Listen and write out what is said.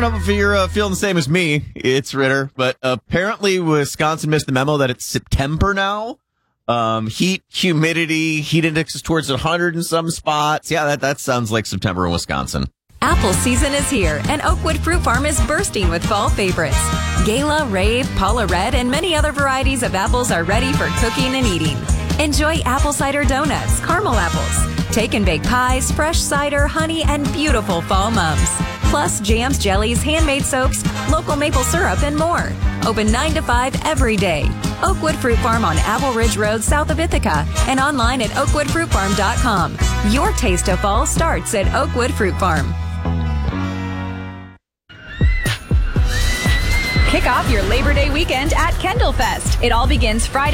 know if you're feeling the same as me. It's Ritter, but apparently Wisconsin missed the memo that it's September now. Heat, humidity, heat index is towards 100 in some spots. Yeah, that sounds like September in Wisconsin. Apple season is here, and Oakwood Fruit Farm is bursting with fall favorites. Gala, Rave, Paula Red, and many other varieties of apples are ready for cooking and eating. Enjoy apple cider donuts, caramel apples, take and bake pies, fresh cider, honey, and beautiful fall mums. Plus jams, jellies, handmade soaps, local maple syrup, and more. Open 9 to 5 every day. Oakwood Fruit Farm on Apple Ridge Road south of Ithaca and online at oakwoodfruitfarm.com. Your taste of fall starts at Oakwood Fruit Farm. Kick off your Labor Day weekend at Kendall Fest. It all begins Friday.